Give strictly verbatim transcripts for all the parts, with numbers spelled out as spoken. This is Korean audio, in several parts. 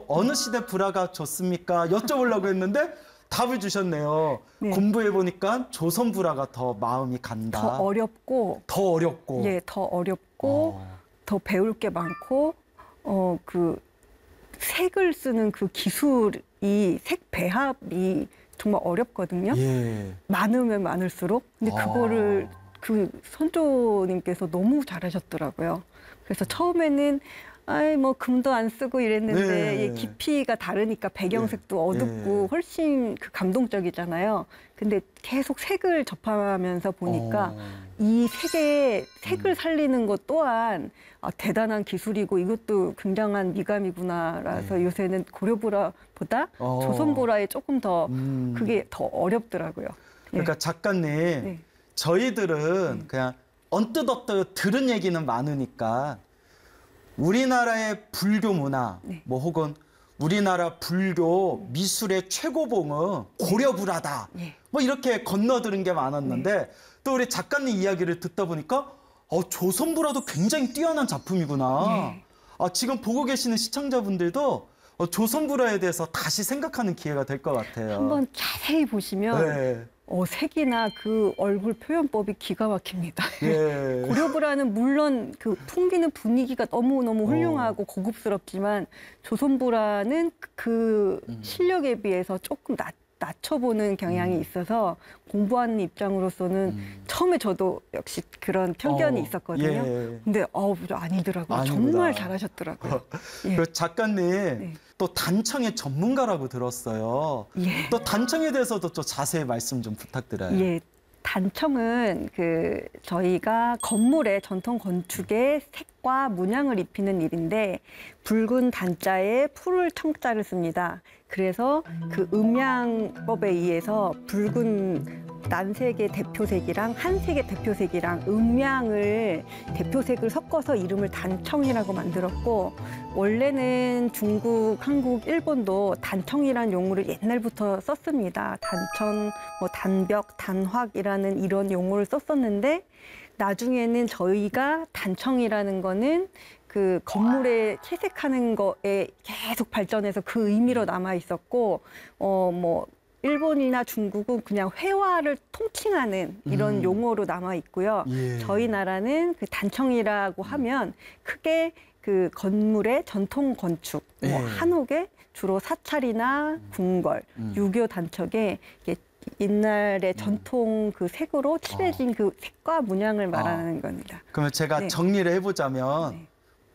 어느 시대 불화가 좋습니까? 여쭤보려고 했는데 답을 주셨네요. 네. 공부해보니까 조선 불화가 더 마음이 간다. 더 어렵고, 더 어렵고. 예, 더 어렵고, 어. 더 배울 게 많고, 어, 그 색을 쓰는 그 기술이 색 배합이 정말 어렵거든요. 예. 많으면 많을수록. 근데 아. 그거를 그 선조님께서 너무 잘하셨더라고요. 그래서 처음에는 아이 뭐 금도 안 쓰고 이랬는데 네. 이 깊이가 다르니까 배경색도 네. 어둡고 네. 훨씬 그 감동적이잖아요. 근데 계속 색을 접하면서 보니까 어. 이 색의 색을 음. 살리는 것 또한 아, 대단한 기술이고 이것도 굉장한 미감이구나라서 네. 요새는 고려보라보다 어. 조선보라에 조금 더 음. 그게 더 어렵더라고요. 그러니까 작가님, 네. 저희들은 네. 그냥 언뜻 언뜻 들은 얘기는 많으니까 우리나라의 불교 문화, 네. 뭐 혹은 우리나라 불교 미술의 최고봉은 고려불화다. 예. 뭐 이렇게 건너들은 게 많았는데 네. 또 우리 작가님 이야기를 듣다 보니까 어, 조선불화도 굉장히 뛰어난 작품이구나. 예. 아, 지금 보고 계시는 시청자분들도 어, 조선불화에 대해서 다시 생각하는 기회가 될 것 같아요. 한번 자세히 보시면 네. 어, 색이나 그 얼굴 표현법이 기가 막힙니다. 예. 고려불화는 물론 그 풍기는 분위기가 너무너무 훌륭하고 어. 고급스럽지만 조선불화는 그 음. 실력에 비해서 조금 낮, 낮춰보는 경향이 음. 있어서 공부하는 입장으로서는 음. 처음에 저도 역시 그런 편견이 어, 있었거든요. 예. 근데 어, 아니더라고요. 아니구나. 정말 잘하셨더라고요. 예. 그 작가님 네. 또 단청의 전문가라고 들었어요. 예. 또 단청에 대해서도 좀 자세히 말씀 좀 부탁드려요. 예, 단청은 그 저희가 건물의 전통 건축에 색과 문양을 입히는 일인데 붉은 단자에 푸를 청자를 씁니다. 그래서 그 음양법에 의해서 붉은 난색의 대표색이랑 한색의 대표색이랑 음양을 대표색을 섞어서 이름을 단청이라고 만들었고 원래는 중국, 한국, 일본도 단청이라는 용어를 옛날부터 썼습니다. 단천, 뭐 단벽, 단확이라는 이런 용어를 썼었는데 나중에는 저희가 단청이라는 거는 그 건물에 채색하는 거에 계속 발전해서 그 의미로 남아 있었고 어 뭐 일본이나 중국은 그냥 회화를 통칭하는 이런 음. 용어로 남아 있고요. 예. 저희 나라는 그 단청이라고 하면 크게 그 건물의 전통 건축, 뭐 예. 한옥에 주로 사찰이나 궁궐, 음. 유교 단척에 이게 옛날의 전통 그 색으로 칠해진 어. 그 색과 문양을 말하는 겁니다. 그러면 제가 네. 정리를 해보자면 네.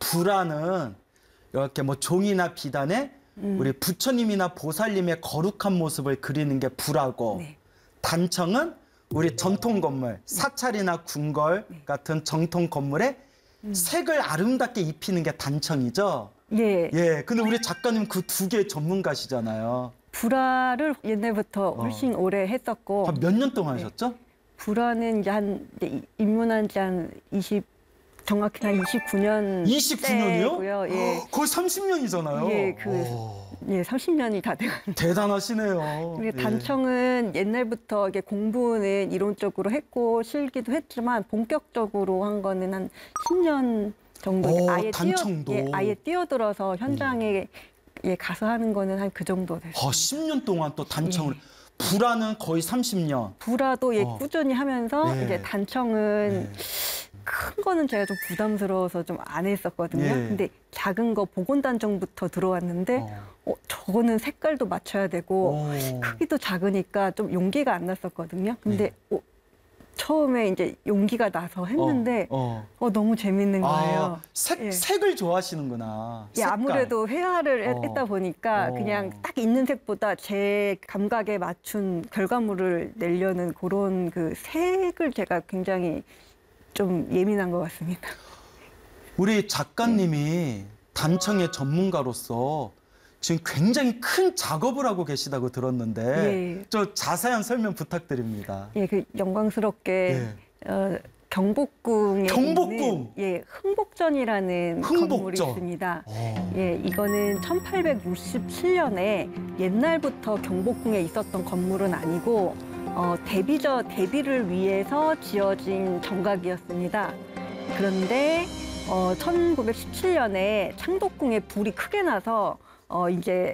불화는 이렇게 뭐 종이나 비단에 음. 우리 부처님이나 보살님의 거룩한 모습을 그리는 게 불화고 네. 단청은 우리 전통 건물, 사찰이나 궁궐 네. 같은 정통 건물에 음. 색을 아름답게 입히는 게 단청이죠. 예. 예, 근데 우리 작가님 그 두 개 전문가시잖아요. 불화를 옛날부터 훨씬 오래 했었고 한 몇 년 동안 네. 하셨죠? 불화는 이제 한 이제 입문한 지 한 이십 정확히 한 이십구 년 이십구 년이요? 때고요. 예. 거의 삼십 년이잖아요. 예, 그 예, 삼십 년이 다 돼가는. 대단하시네요. 그리고 예. 단청은 옛날부터 이게 공부는 이론적으로 했고 실기도 했지만 본격적으로 한 거는 한 십 년 정도 오, 아예 단청도. 뛰어 예, 아예 뛰어들어서 현장에 예, 가서 하는 거는 한 그 정도 됐어요. 아, 십 년 동안 또 단청을 예. 불화는 거의 삼십 년. 불화도 예, 어. 꾸준히 하면서 네. 이제 단청은 네. 큰 거는 제가 좀 부담스러워서 좀 안 했었거든요. 예. 근데 작은 거 보건단청부터 들어왔는데 어. 어, 저거는 색깔도 맞춰야 되고 오. 크기도 작으니까 좀 용기가 안 났었거든요. 근데 네. 어, 처음에 이제 용기가 나서 했는데 어, 어, 너무 재밌는 어. 거예요. 아, 색, 예. 색을 좋아하시는구나. 예, 색깔. 아무래도 회화를 어. 했다 보니까 어. 그냥 딱 있는 색보다 제 감각에 맞춘 결과물을 내려는 그런 그 색을 제가 굉장히 좀 예민한 것 같습니다. 우리 작가님이 단청의 전문가로서 지금 굉장히 큰 작업을 하고 계시다고 들었는데 예. 좀 자세한 설명 부탁드립니다. 예, 그 영광스럽게 어, 경복궁에 경복궁! 있는 예, 흥복전이라는 흥복전. 건물이 있습니다. 어. 예, 이거는 천팔백육십칠 년에 옛날부터 경복궁에 있었던 건물은 아니고 어, 대비저 대비를 위해서 지어진 정각이었습니다. 그런데 어, 천구백십칠 년에 창덕궁에 불이 크게 나서 어 이제